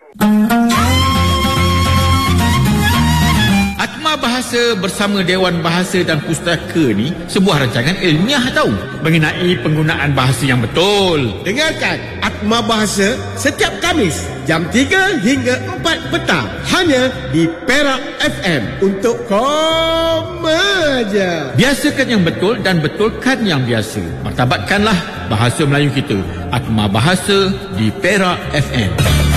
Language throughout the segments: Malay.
Atma Bahasa bersama Dewan Bahasa dan Pustaka ni sebuah rancangan ilmiah tahu mengenai penggunaan bahasa yang betul. Dengarkan Atma Bahasa setiap Khamis jam 3 hingga 4 petang hanya di Perak FM untuk Komaja. Biasakan yang betul dan betulkan yang biasa. Martabatkanlah bahasa Melayu kita. Atma Bahasa di Perak FM.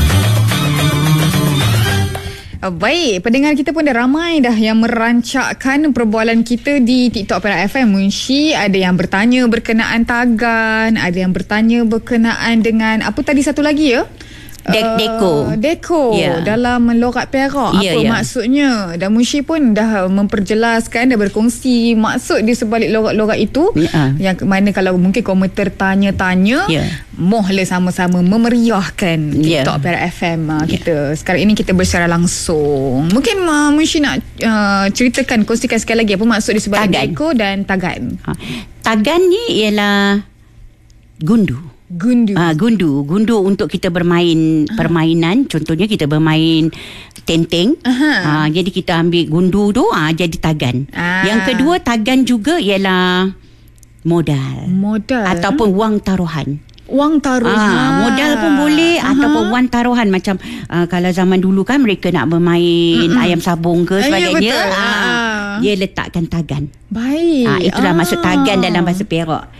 Baik, pendengar kita pun dah ramai dah yang merancakkan perbualan kita di TikTok Perak FM. Munshi, ada yang bertanya berkenaan tagan, ada yang bertanya berkenaan dengan apa tadi satu lagi ya? Deko dalam logat Perak, apa maksudnya? Dan Munshi pun dah memperjelaskan, dah berkongsi maksud di sebalik logat-logat itu, yang mana kalau mungkin komentar tanya-tanya, mohlah sama-sama memeriahkan TikTok Perak FM kita. Sekarang ini kita bersecara langsung. Mungkin Munshi nak ceritakan, kongsikan sekali lagi apa maksud di sebalik deko dan tagan. Tagan ni ialah gundu untuk kita bermain permainan. Contohnya kita bermain tenteng. Jadi kita ambil gundu tu jadi tagan. Yang kedua, tagan juga ialah modal ataupun wang taruhan. Modal pun boleh ataupun wang taruhan. Macam kalau zaman dulu kan mereka nak bermain ayam sabung ke sebagainya, dia letakkan tagan. Baik. Itulah maksud tagan dalam bahasa Perak.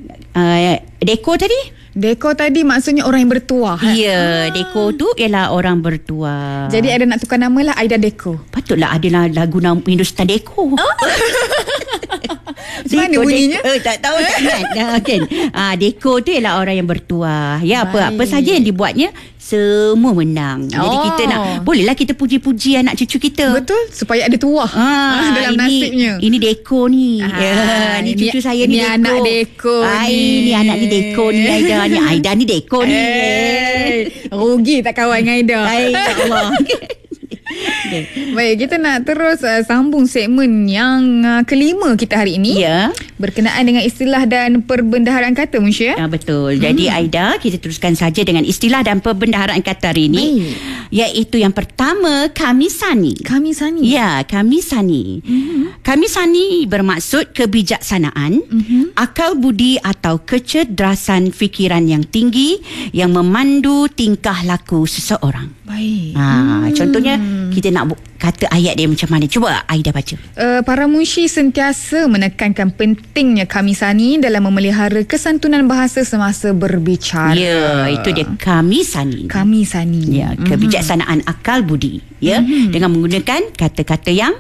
Deko tadi maksudnya orang yang bertuah. Ya, Deko tu ialah orang bertuah. Jadi ada nak tukar nama lah, Aida Deko. Patutlah ada lagu nama Hindustan Deko. Mana bunyinya? Tak tahu sangat kan. Deko tu ialah orang yang bertuah. Ya, apa saja yang dibuatnya semua menang. Jadi kita nak, bolehlah kita puji-puji anak cucu kita. Betul, supaya ada tuah dalam nasibnya. Ini Deko ni. Ni cucu saya ni Deko. Anak Deko ni. Ini anak ni Deko ni, Aida ni. Aida ni Deko ni. Rugi tak kawan dengan Aida. Ya Allah. Baik, kita nak terus sambung segmen yang kelima kita hari ini, berkenaan dengan istilah dan perbendaharaan kata, Munshi. Betul. Jadi Aida, kita teruskan saja dengan istilah dan perbendaharaan kata hari ini. Iaitu yang pertama, Kamisani. Ya, Kamisani. Kamisani bermaksud kebijaksanaan, akal budi atau kecerdasan fikiran yang tinggi yang memandu tingkah laku seseorang. Baik. Contohnya kita nak kata ayat dia macam mana? Cuba Aida baca. Para munshi sentiasa menekankan pentingnya Kamisani dalam memelihara kesantunan bahasa semasa berbicara. Ya, itu dia Kamisani. Ya, kebijaksanaan akal budi. Ya, dengan menggunakan kata-kata yang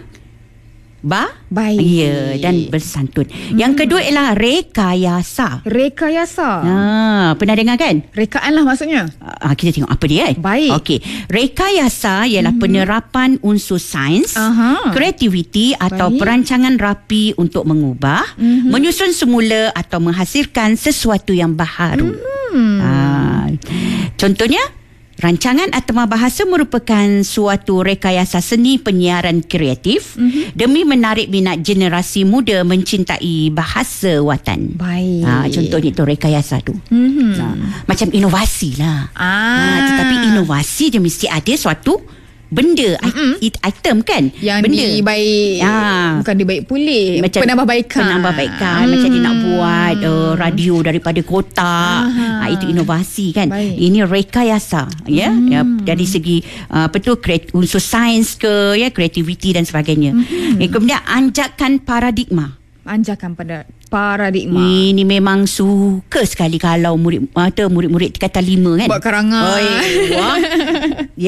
baik. Ya, dan bersantun. Yang kedua ialah rekayasa. Pernah dengar kan? Rekaan lah maksudnya. Kita tengok apa dia kan? Baik. Okey. Rekayasa ialah penerapan unsur sains, kreativiti atau perancangan rapi untuk mengubah, menyusun semula atau menghasilkan sesuatu yang baharu. Contohnya, rancangan Atma Bahasa merupakan suatu rekayasa seni penyiaran kreatif demi menarik minat generasi muda mencintai bahasa watan. Baik. Contohnya itu rekayasa tu. Macam inovasi lah. Tetapi inovasi dia mesti ada suatu benda, item kan, yang benda dibaik, bukan dibaik pulih, macam penambahbaikan. Macam dia nak buat radio daripada kotak. Itu inovasi kan. Baik. Ini rekayasa. Ya, dari segi unsur sains ke, kreativiti dan sebagainya. Kemudian anjakan paradigma. Ini memang suka sekali kalau murid-murid tingkatan 5 kan buat karangan.